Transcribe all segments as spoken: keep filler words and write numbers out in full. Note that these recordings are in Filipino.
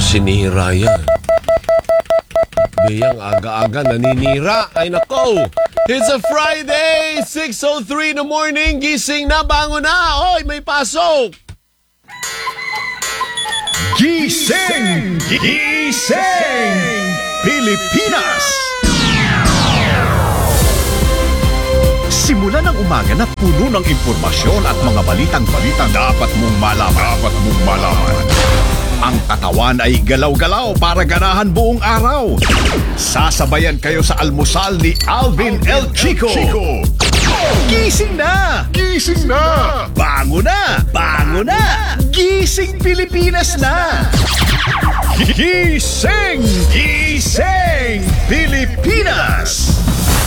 Sinira yan. Biyang aga-aga naninira. Ay nako! It's a Friday! six oh three in the morning. Gising na, bango na! Oy, may pasok! Gising! Gising! Pilipinas! Simula ng umaga na puno ng impormasyon at mga balitang-balitang dapat mong malaman. Dapat mong malaman. Ang katawan ay galaw-galaw para ganahan buong araw. Sasabayan kayo sa almusal ni Alvin El Chico. Chico. Gising na! Gising na! Bango na! Bango na! Gising Pilipinas na! Gising! Gising Pilipinas!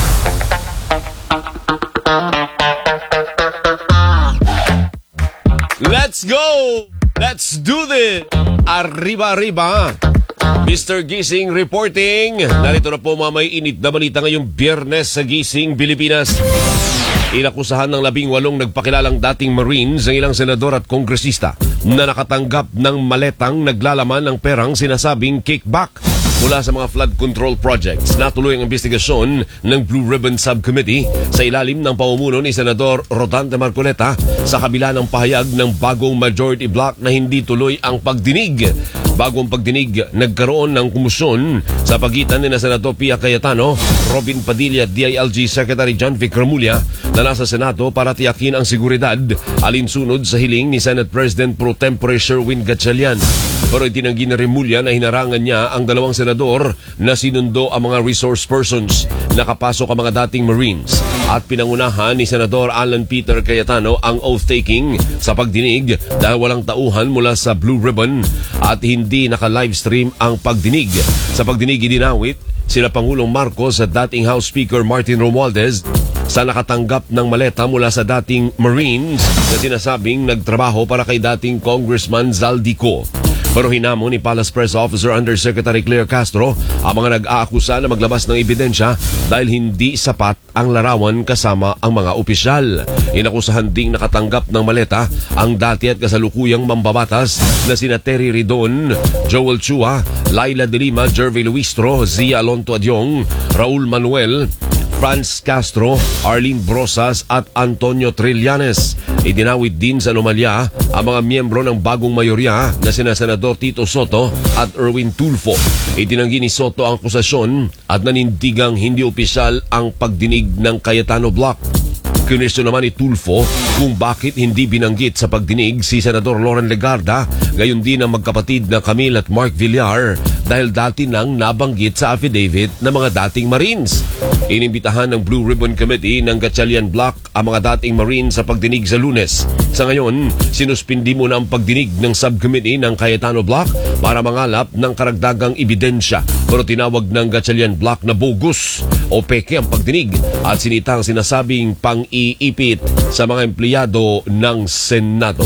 Let's go! Let's do this! Arriba, arriba! Mister Gising reporting. Narito na po mga may init na balita ngayong Biyernes sa Gising Pilipinas. Inakusahan ng labing walong nagpakilalang dating Marines ang ilang senador at kongresista na nakatanggap ng maletang naglalaman ng perang sinasabing kickback mula sa mga flood control projects. Natuloy ang investigasyon ng Blue Ribbon Subcommittee sa ilalim ng pamumuno ni Senador Rodante Marcoleta sa kabila ng pahayag ng bagong majority block na hindi tuloy ang pagdinig. Bagong pagdinig, nagkaroon ng kumusyon sa pagitan ni na Senador Pia Cayetano, Robin Padilla, D I L G Secretary John Vic Remulla na nasa Senado para tiyakin ang seguridad alinsunod sa hiling ni Senate President Pro Tempore Sherwin Gatchalian. Pero itinanggi ni Remulla na hinarangan niya ang dalawang senador na sinundo ang mga resource persons. Nakapasok ang mga dating Marines at pinangunahan ni Senador Alan Peter Cayetano ang oath-taking sa pagdinig dahil walang tauhan mula sa Blue Ribbon at hindi naka-livestream ang pagdinig. Sa pagdinig idinawit sila Pangulong Marcos at dating House Speaker Martin Romualdez sa nakatanggap ng maleta mula sa dating Marines na sinasabing nagtrabaho para kay dating Congressman Zaldico. Pero hinamon ni Palace Press Officer Undersecretary Claire Castro ang mga nag-aakusa na maglabas ng ebidensya dahil hindi sapat ang larawan kasama ang mga opisyal. Inakusahan ding nakatanggap ng maleta ang dati at kasalukuyang mambabatas na sina Terry Ridon, Joel Chua, Laila de Lima, Jervy Luistro, Zia Alonto Adyong, Raul Manuel, Franz Castro, Arlene Brosas at Antonio Trillanes. Idinawit din sa anomalya ang mga miyembro ng bagong mayorya na sina Senador Tito Soto at Erwin Tulfo. Itinanggi ni Soto ang akusasyon at nanindigang hindi opisyal ang pagdinig ng Cayetano Block. Kinesto naman ni Tulfo kung bakit hindi binanggit sa pagdinig si Senador Loren Legarda, gayon din ang magkapatid na Camille at Mark Villar dahil dati nang nabanggit sa affidavit ng mga dating Marines. Inimbitahan ng Blue Ribbon Committee ng Gatchalian Block ang mga dating Marines sa pagdinig sa Lunes. Sa ngayon, sinuspindi muna ang pagdinig ng subcommittee ng Cayetano Block para mangalap ng karagdagang ebidensya. Pero tinawag ng Gatchalian Block na bogus o peke ang pagdinig at sinitang sinasabing pang-iipit sa mga empleyado ng Senado.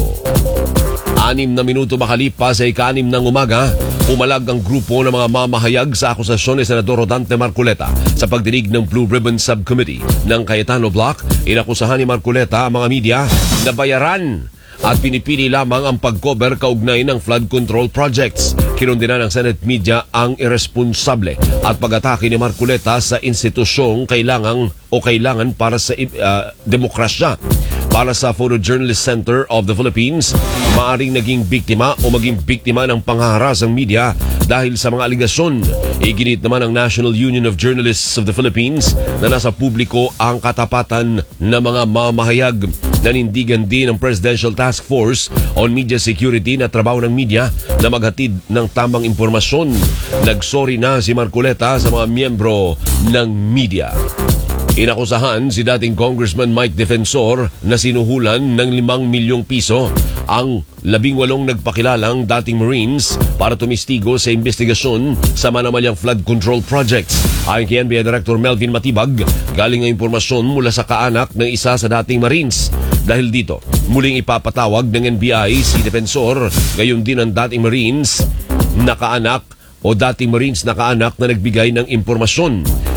Anim na minuto makalipas sa ika-anim ng umaga, umalag ang grupo ng mga mamahayag sa akusasyon ni Senador Rodante Marcoleta sa pagdinig ng Blue Ribbon Subcommittee ng Cayetano Block. Inakusahan ni Marcoleta ang mga media na bayaran at pinipili lamang ang pag-cover kaugnay ng flood control projects. Kinundina ng Senate media ang irresponsable at pag-atake ni Marcoleta sa institusyong kailangan o kailangan para sa uh, demokrasya. Para sa Photojournalist Center of the Philippines, maaring naging biktima o maging biktima ng panghaharas ang media dahil sa mga aligasyon. Iginit naman ng National Union of Journalists of the Philippines na nasa publiko ang katapatan ng mga mamahayag. Nanindigan din ng Presidential Task Force on Media Security na trabaho ng media na maghatid ng tamang impormasyon. Nagsorry na si Marcoleta sa mga miyembro ng media. Inakusahan si dating Congressman Mike Defensor na sinuhulan ng limang milyong piso ang labing walong nagpakilalang dating Marines para tumistigo sa investigasyon sa manamalyang flood control projects. Ayon kay N B I Director Melvin Matibag, galing ang impormasyon mula sa kaanak ng isa sa dating Marines. Dahil dito, muling ipapatawag ng N B I si Defensor, gayon din ang dating Marines na kaanak o dating Marines na kaanak na nagbigay ng impormasyon.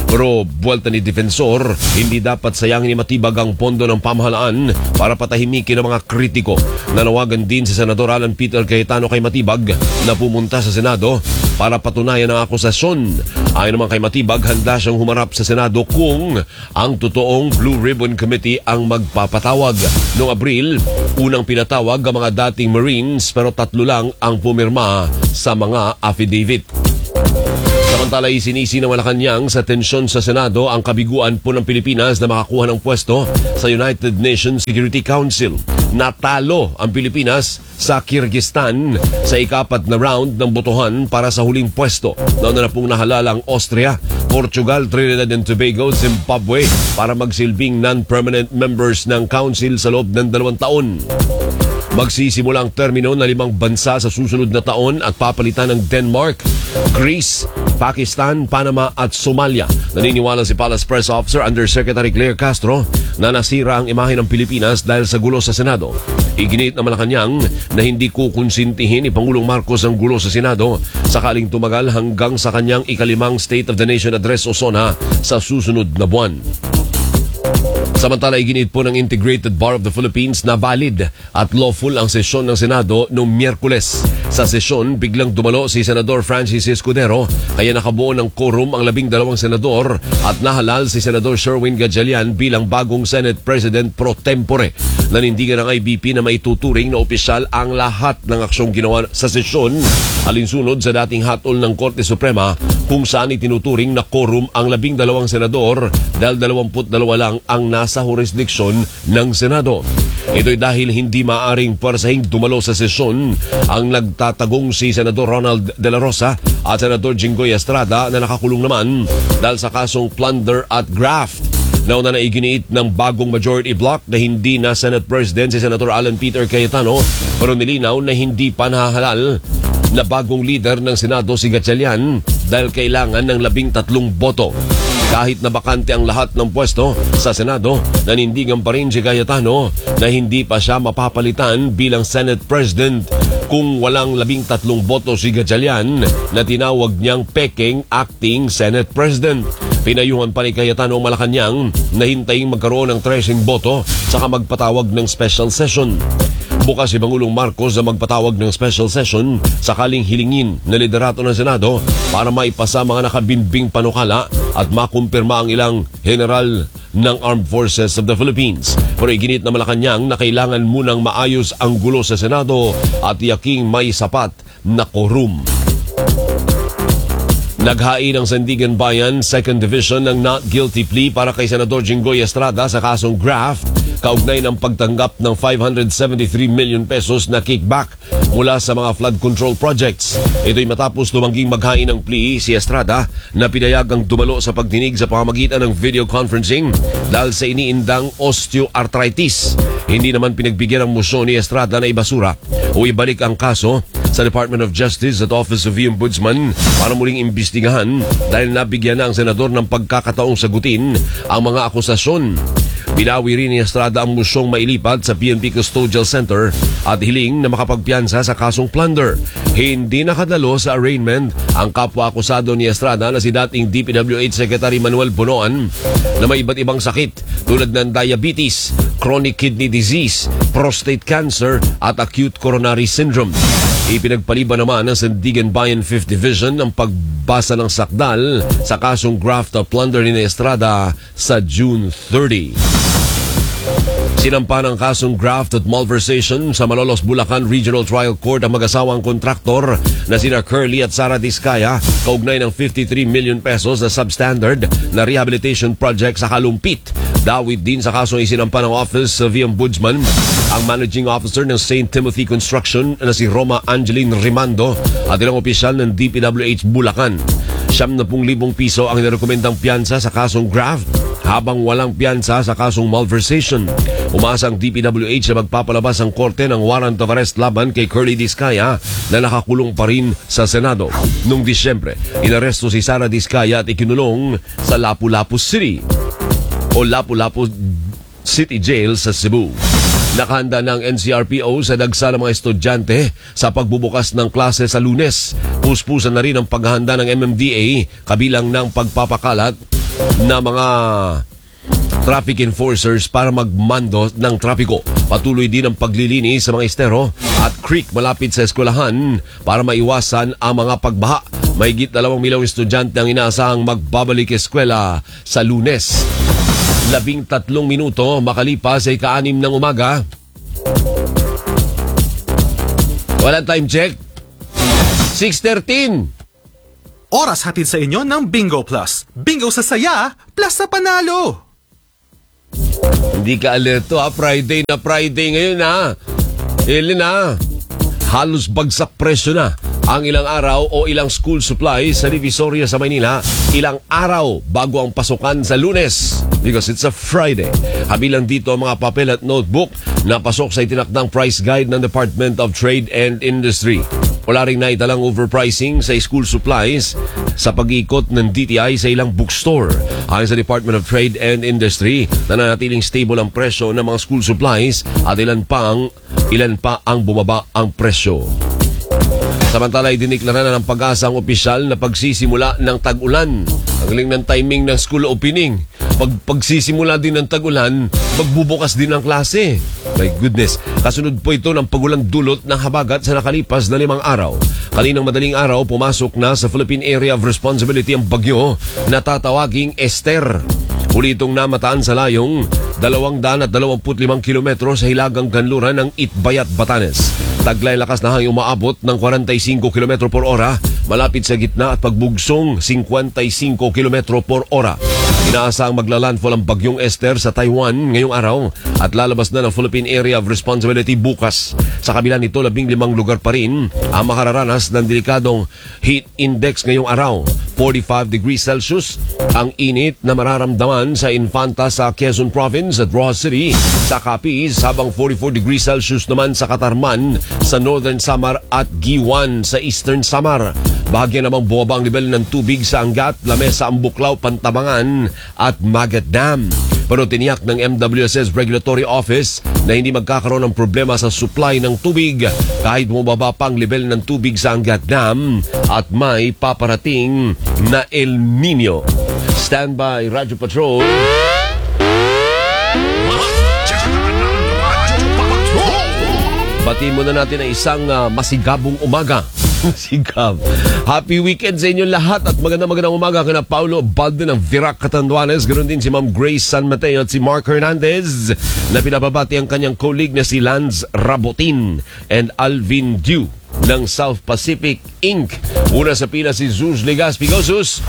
Pero buwelta ni Defensor, hindi dapat sayangin ni matibag ang pondo ng pamahalaan para patahimikin ang mga kritiko. Nanawagan din si Senador Alan Peter Cayetano kay Matibag na pumunta sa Senado para patunayan ang akusasyon. Ayon naman kay Matibag, handa siyang humarap sa Senado kung ang totoong Blue Ribbon Committee ang magpapatawag. Noong Abril, unang pinatawag ang mga dating Marines pero tatlo lang ang pumirma sa mga affidavit. Samantala, isinisi ng Malacanang sa tensyon sa Senado ang kabiguan po ng Pilipinas na makakuha ng pwesto sa United Nations Security Council. Natalo ang Pilipinas sa Kyrgyzstan sa ikapat na round ng botohan para sa huling pwesto. Nauna na pong nahalala ang Austria, Portugal, Trinidad and Tobago, Zimbabwe para magsilbing non-permanent members ng Council sa loob ng dalawang taon. Magsisimula ang termino na limang bansa sa susunod na taon at papalitan ng Denmark, Greece, Pakistan, Panama at Somalia. Naniniwala si Palace Press Officer Undersecretary Claire Castro na nasira ang imahe ng Pilipinas dahil sa gulo sa Senado. Iginit na Malacanang na hindi kukonsintihin ni Pangulong Marcos ang gulo sa Senado sakaling tumagal hanggang sa kanyang ikalimang State of the Nation Address o SONA sa susunod na buwan. Samantala, iginit po ng Integrated Bar of the Philippines na valid at lawful ang sesyon ng Senado noong Miyerkules. Sa sesyon, biglang dumalo si Senador Francis Escudero kaya nakabuo ng quorum ang labing dalawang senador at nahalal si Senador Sherwin Gatchalian bilang bagong Senate President pro tempore. Nanindigan ng I B P na maituturing na opisyal ang lahat ng aksyong ginawa sa sesyon alinsunod sa dating hatol ng Korte Suprema kung saan itinuturing na quorum ang labing dalawang senador dahil dalawamput dalawa lang ang nasa jurisdiksyon ng Senado. Ito'y dahil hindi maaring parsahing dumalo sa sesyon ang nagtatagong si Senador Ronald De La Rosa at Senador Jinggoy Estrada na nakakulong naman dahil sa kasong plunder at graft. Nauna na iginiit ng bagong majority bloc na hindi na Senate President si Senator Alan Peter Cayetano pero nilinaw na hindi pa nahahalal na bagong leader ng Senado si Gatchalian dahil kailangan ng labing tatlong boto. Kahit na bakante ang lahat ng pwesto sa Senado, nanindigan pa rin si Cayetano na hindi pa siya mapapalitan bilang Senate President kung walang labing tatlong boto si Gatchalian na tinawag niyang peking acting Senate President. Pinayuhan pa ni Cayetano Malacanang na hintayin magkaroon ng threshold boto saka magpatawag ng special session. Bukas si Pangulong Marcos na magpatawag ng special session sakaling hilingin na liderato ng Senado para maipasa mga nakabimbing panukala at makumpirma ang ilang general ng Armed Forces of the Philippines. Pero iginit na Malacanang na kailangan munang maayos ang gulo sa Senado at yaking may sapat na quorum. Naghain ang Sandigan Bayan Second Division ng not guilty plea para kay Senador Jinggoy Estrada sa kasong graft kaugnay ng pagtanggap ng five hundred seventy-three million pesos na kickback mula sa mga flood control projects. Ito'y matapos tumangging maghain ng plea si Estrada na pinayagang dumalo sa pagdinig sa pamamagitan ng video conferencing dahil sa iniindang osteoarthritis. Hindi naman pinagbigyan ang musyon ni Estrada na ibasura o ibalik ang kaso sa Department of Justice at Office of the Ombudsman para muling imbestigahan dahil nabigyan na ang senador ng pagkakataong sagutin ang mga akusasyon. Binawi rin ni Estrada ang musyong mailipat sa P N P Custodial Center at hiling na makapagpiyansa sa kasong plunder. Hindi nakadalo sa arraignment ang kapwa-akusado ni Estrada na si dating D P W H Secretary Manuel Bonoan na may iba't ibang sakit tulad ng diabetes, chronic kidney disease, prostate cancer at acute coronary syndrome. Ipinagpaliban naman ng Sandigan Bayan fifth Division ang pagbasa ng sakdal sa kasong graft at plunder ni Estrada sa June thirtieth. Sinampa ng kasong graft at malversation sa Malolos, Bulacan Regional Trial Court ang mag-asawang kontraktor na sina Curly at Sara Diskaya kaugnay ng fifty-three million pesos na substandard na rehabilitation project sa Kalumpit. Dawit din sa kasong isinampa ng Office of the Ombudsman ang Managing Officer ng Saint Timothy Construction na si Roma Angeline Rimando at ilang opisyal ng D P W H Bulacan. siyam na pung libong piso ang nirekomendang piyansa sa kasong graft habang walang piyansa sa kasong malversation. Umasa ang D P W H na magpapalabas ang korte ng warrant of arrest laban kay Curly Diskaya na nakakulong pa rin sa Senado. Noong Disyembre, inaresto si Sara Diskaya at ikinulong sa Lapu-Lapu City o Lapu-Lapu City Jail sa Cebu. Nakahanda ng N C R P O sa dagsa ng mga estudyante sa pagbubukas ng klase sa Lunes. Puspusan na rin ang paghahanda ng M M D A kabilang ng pagpapakalat na mga traffic enforcers para magmando ng trapiko. Patuloy din ang paglilinis sa mga estero at creek malapit sa eskwelahan para maiwasan ang mga pagbaha. Mahigit dalawang milyong estudyante ang inaasahang magbabalik eskwela sa Lunes. Labing tatlong minuto makalipas ay kaanim ng umaga. Walang time check. six thirteen. Oras hatid sa inyo ng Bingo Plus. Bingo sa saya, plus sa panalo. Hindi ka alerto ha. Friday na Friday ngayon ha. Ilin ha. Halos bagsak presyo na ang ilang araw o ilang school supplies sa Divisoria sa Maynila. Ilang araw bago ang pasukan sa Lunes. Because it's a Friday. Habilang dito ang mga papel at notebook na pasok sa itinakdang price guide ng Department of Trade and Industry. Wala rin naitalang overpricing sa school supplies sa pag-ikot ng D T I sa ilang bookstore. Ayon sa Department of Trade and Industry, nananatiling stable ang presyo ng mga school supplies at ilan pa ang, ilan pa ang bumaba ang presyo. Samantala, idiniklara na ng Pag-asa ang opisyal na pagsisimula ng tag-ulan. Ang galing ng timing ng school opening. Pag pagsisimula din ng tag-ulan, magbubukas din ang klase. My goodness. Kasunod po ito ng pagulang dulot ng habagat sa nakalipas na limang araw. Kaninang madaling araw, pumasok na sa Philippine Area of Responsibility ang bagyo na tatawaging Esther. Uli itong namataan sa layong dalawang daan at dalawamput limang kilometro sa hilagang kanluran ng Itbayat, Batanes. Taglay lakas na hangin umaabot ng forty-five kilometro por ora, malapit sa gitna at pagbugsong fifty-five kilometro por ora. Inaasahang maglalandfall ang bagyong Esther sa Taiwan ngayong araw at lalabas na ng Philippine Area of Responsibility bukas. Sa kabila nito, labing limang lugar pa rin ang makararanas ng delikadong heat index ngayong araw. forty-five degrees Celsius ang init na mararamdaman sa Infanta sa Quezon Province at Roxas City sa Capiz, habang forty-four degrees Celsius naman sa Katarman sa Northern Samar at Giwan sa Eastern Samar. Bahagya namang bumaba ang level ng tubig sa Angat, Lamesa, Ambuklaw, Pantabangan at Magat Dam. Pero tiniyak ng M W S S Regulatory Office na hindi magkakaroon ng problema sa supply ng tubig kahit bumaba pa ang level ng tubig sa Angat Dam at may paparating na El Nino. Standby Radyo Patrol. Batiin muna natin ang isang uh, masigabong umaga. Masigab. Happy weekend sa inyo lahat at magandang magandang umaga kina Paulo Balde ng Virac, Catanduanes. Ganoon din si Ma'am Grace San Mateo at si Mark Hernandez na pinababati ang kanyang colleague na si Lance Rabotin and Alvin Dew ng South Pacific Incorporated. Una sa pila si Zeus Legaspi. Go, Zeus!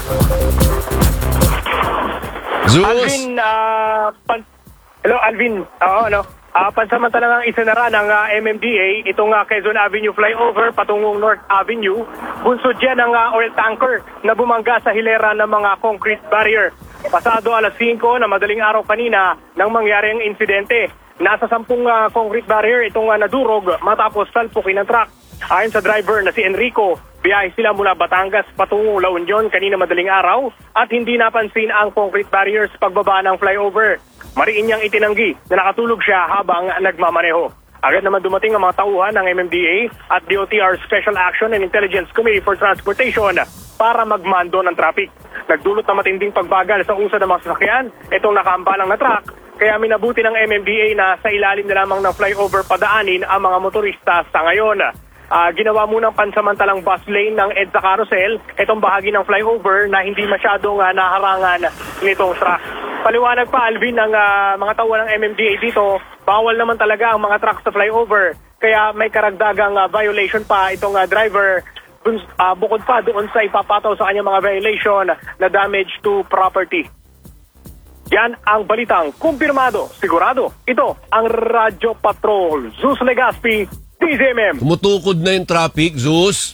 Zeus! Alvin, uh, pan- hello Alvin. Oo, ano? Uh, pansamantalang isinara ng uh, M M D A itong uh, Quezon Avenue flyover patungong North Avenue. Bunsod yan ng uh, oil tanker na bumangga sa hilera ng mga concrete barrier. Pasado alas singko na madaling araw kanina nang mangyari ang insidente. Nasa sampung uh, concrete barrier itong uh, nadurog matapos salpukin ng truck. Ayon sa driver na si Enrico, biyahe sila mula Batangas patungong La Union kanina madaling araw at hindi napansin ang concrete barriers pagbaba ng flyover. Mariin niyang itinanggi na nakatulog siya habang nagmamaneho. Agad naman dumating ang mga tauhan ng M M D A at D O T R Special Action and Intelligence Committee for Transportation para magmando ng traffic. Nagdulot na matinding pagbagal sa usad ng mga sasakyan itong nakaambalang na truck, kaya minabuti ng M M D A na sa ilalim na lamang ng flyover padaanin ang mga motorista sa ngayon. Uh, ginawa munang pansamantalang bus lane ng EDSA Carousel itong bahagi ng flyover na hindi masyadong uh, naharangan nitong truck. Paliwanag pa, Alvin, ng uh, mga tauhan ng M M D A dito, bawal naman talaga ang mga trucks sa flyover. Kaya may karagdagang uh, violation pa itong uh, driver dun, uh, bukod pa doon sa ipapataw sa kanyang mga violation na damage to property. Yan ang balitang kumpirmado, sigurado. Ito ang Radyo Patrol. Zeus Legaspi, D Z M M. Tumutukod na yung traffic, Zeus.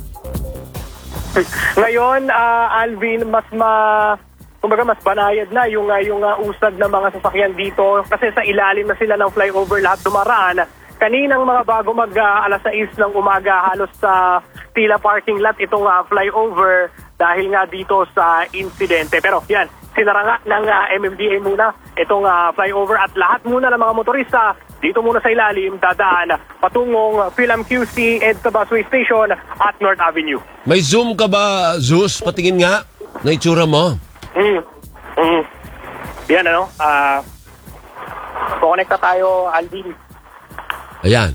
Ngayon, uh, Alvin, mas ma... kumbaga mas banayad na yung, uh, yung uh, usad ng mga sasakyan dito kasi sa ilalim na sila ng flyover lahat dumaraan. Kaninang mga bago mag uh, alas sais ng umaga halos sa tila parking lot itong uh, flyover dahil nga dito sa insidente. Pero yan, sinara nga ng uh, M M D A muna itong uh, flyover at lahat muna ng mga motorista dito muna sa ilalim dadaan patungong Philem Q C, EDSA Busway Station at North Avenue. May zoom ka ba, Zeus? Patingin nga na itsura mo. Hmm. Mm. Yan ano, ah, kukonekta tayo, Alvin. Ayan.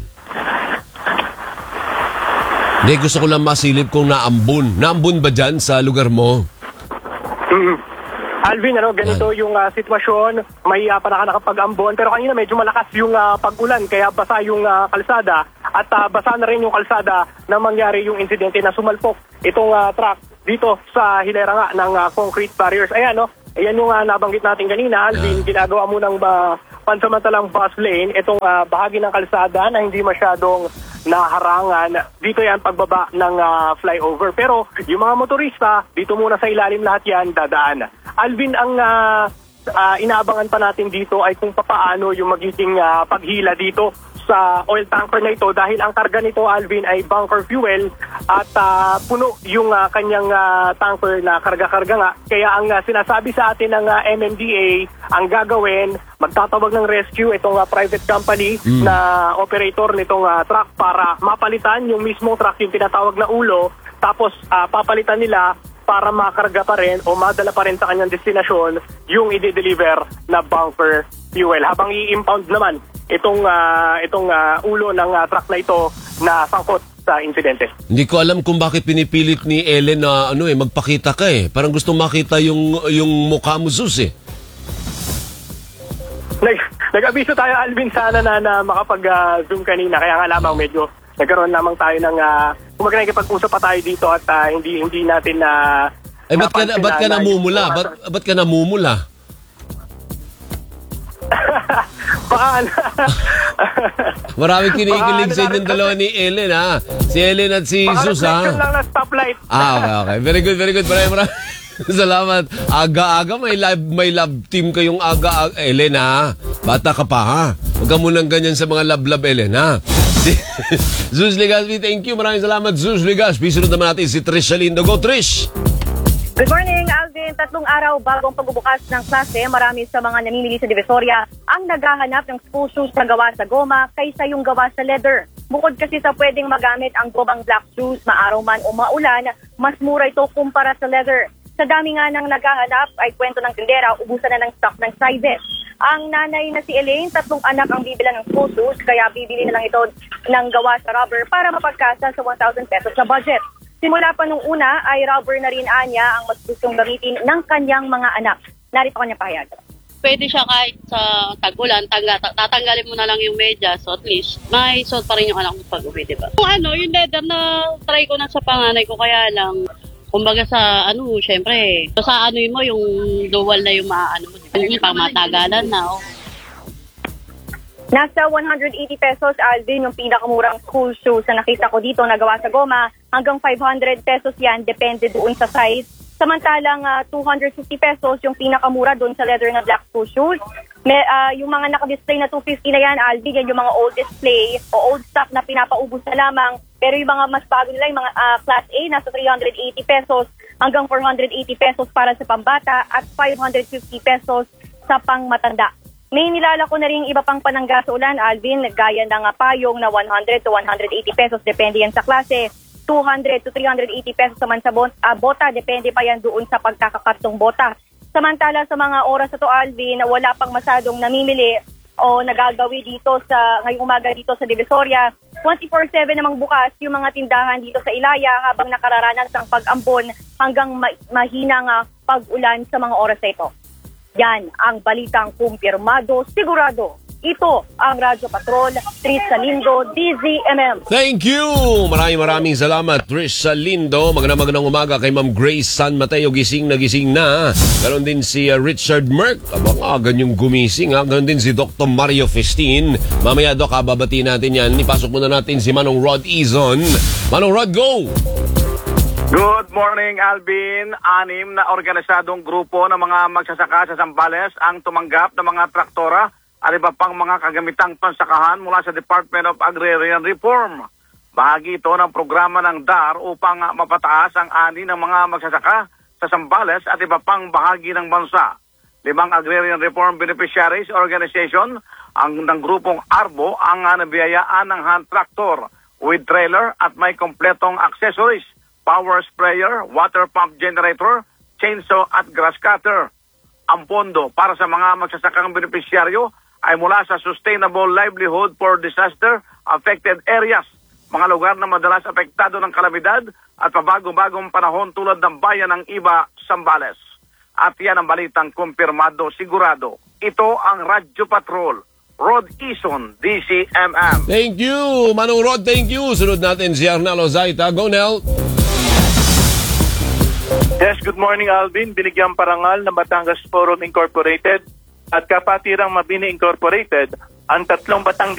Hindi, gusto ko lang masilip kung naambun. Naambun ba dyan sa lugar mo? Mm. Alvin, ano, ganito yung uh, sitwasyon. May uh, pa nakakapag-ambon. Pero kanina medyo malakas yung uh, pag-ulan. Kaya basa yung uh, kalsada. At uh, basa na rin yung kalsada na mangyari yung insidente na sumalpok itong uh, truck dito sa hilera nga ng uh, concrete barriers. Ayan, no? Ayan yung uh, nabanggit natin kanina, Alvin. Ginagawa mo ng uh, pansamantalang bus lane. Itong uh, bahagi ng kalsada na hindi masyadong naharangan. Dito yan pagbaba ng uh, flyover. Pero yung mga motorista, dito muna sa ilalim lahat yan dadaan. Alvin, ang uh, uh, inaabangan pa natin dito ay kung papaano yung magiging uh, paghila dito sa oil tanker na ito dahil ang karga nito, Alvin, ay bunker fuel at uh, puno yung uh, kanyang uh, tanker na karga-karga nga. Kaya ang uh, sinasabi sa atin ng uh, M M D A, ang gagawin, magtatawag ng rescue itong uh, private company mm. na operator nitong uh, truck para mapalitan yung mismong truck, yung tinatawag na ulo, tapos uh, papalitan nila para makarga pa rin o madala pa rin sa kanyang destinasyon yung i-deliver na bunker fuel. Habang i-impound naman itong uh, itong uh, ulo ng uh, truck na ito na sangkot sa insidente. Hindi ko alam kung bakit pinipilit ni Ellen na ano eh magpakita ka eh. Parang gusto makita yung yung mukha mo, Zeus eh. Nag, nag-abiso tayo, Alvin, sana na, na makapag-zoom uh, kanina. Kaya nga lamang medyo nagkaroon lamang tayo ng uh, kumaga nakikipag-usap pa tayo dito at uh, hindi hindi natin na uh, eh, ba't ka, na, ba't ka namumula? Ba't, ba't ka namumula? Baka maraming kinikilig sa inyong dalawa ni Ellen, ha? Si Ellen at si baka Zeus, ha? lang na stoplight. Ah, okay, okay. Very good, very good. Maraming maraming salamat. Aga-aga, may love, may love team kayong aga-aga. Ellen, ha? Bata ka pa, ha? Huwag ka munang ganyan sa mga love-love, Ellen, ha? Zeus Legaspi, thank you. Maraming salamat, Zeus Legaspi. Sunod naman natin si Trish Salindo. Go, Trish! Good morning, Alvin. Tatlong araw bago ang pagbubukas ng klase, marami sa mga namimili sa Divisoria ang naghahanap ng school shoes na gawa sa goma kaysa yung gawa sa leather. Bukod kasi sa pwedeng magamit ang gomang black shoes, maaraw man o maulan, mas mura ito kumpara sa leather. Sa dami nga ng naghahanap ay kwento ng tindera, ubusan na ng stock ng sizes. Ang nanay na si Elaine, tatlong anak ang bibilan ng school shoes, kaya bibili na lang ito ng gawa sa rubber para mapagkasa sa one thousand pesos sa budget. Simula pa nung una ay rubber na rin anya ang mas gustong gamitin ng kanyang mga anak. Narito kanyang pahayag. Pwede siya kahit sa tag-ulan, tangga, tatanggalin mo na lang yung medyas, so at least may suot pa rin yung anak mo pag-uwi, diba? Kung ano, yung leather na try ko na sa panganay ko, kaya lang, kumbaga sa ano, syempre, sa ano mo, yung dual na yung maaano mo, diba? Yung pang matagalan na, oh. Nasa one hundred eighty pesos, Alvin, yung pinakamurang school shoes na nakita ko dito na gawa sa goma. Hanggang five hundred pesos yan, depende doon sa size. Samantalang uh, two hundred fifty pesos yung pinakamura doon sa leather na black school shoes. May, uh, yung mga naka-display na two fifty na yan, Alvin, yan yung mga old display o old stock na pinapaubos na lamang. Pero yung mga mas bago nila, yung mga uh, class A, nasa three hundred eighty pesos hanggang four hundred eighty pesos para sa pambata at five hundred fifty pesos sa pangmatanda. May nilalako na rin iba pang panangga sa ulan, Alvin, gaya ng payong na one hundred to one hundred eighty pesos, depende yan sa klase. two hundred to three hundred eighty pesos naman sa bot, uh, bota, depende pa yan doon sa pagkakakartong bota. Samantala sa mga oras na to, Alvin, wala pang masyadong namimili o nagagawi dito sa ngayong umaga dito sa Divisoria. twenty-four seven namang bukas yung mga tindahan dito sa Ilaya habang nakararanas ng pag-ambon hanggang ma- mahinang uh, pag-ulan sa mga oras na ito. Yan ang balitang kumpirmado, sigurado. Ito ang Radyo Patrol, Trish Salindo, D Z M M. Thank you! Maraming maraming salamat, Trish Salindo. Magandang magandang umaga kay Ma'am Grace San Mateo. Gising na gising na. Ganon din si uh, Richard Merck. Abang agan yung gumising. Ha? Ganon din si Doctor Mario Festin. Mamaya, Doc, babati natin yan. Ipasok muna natin si Manong Rod Izon. Manong Rod, go! Good morning, Alvin. Anim na organisadong grupo ng mga magsasaka sa Zambales ang tumanggap ng mga traktora at iba pang mga kagamitang pansakahan mula sa Department of Agrarian Reform. Bahagi ito ng programa ng D A R upang mapataas ang ani ng mga magsasaka sa Zambales at iba pang bahagi ng bansa. Limang Agrarian Reform Beneficiaries Organization ang ng grupong ARBO ang nabiyayaan ng hand tractor with trailer at may kompletong accessories, power sprayer, water pump generator, chainsaw at grass cutter. Ang pondo para sa mga magsasakang benepisyaryo ay mula sa Sustainable Livelihood for Disaster Affected Areas, mga lugar na madalas apektado ng kalamidad at pabago-bagong panahon tulad ng bayan ng Iba, Zambales. At yan ang balitang kumpirmado, sigurado. Ito ang Radyo Patrol, Rod Ison, D C M M. Thank you, Manong Rod, thank you. Sunod natin si Arnel Ozaita. Go, Nel. Yes, good morning Alvin. Binigyang parangal ng Batangas Forum Incorporated at Kapatirang Mabini Incorporated ang tatlong batang